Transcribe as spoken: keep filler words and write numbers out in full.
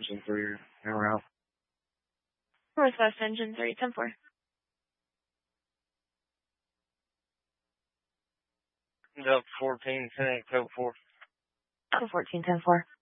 Engine three, en route. Northwest Engine three, ten four. Delta fourteen, ten eight, code four. Delta fourteen, ten four.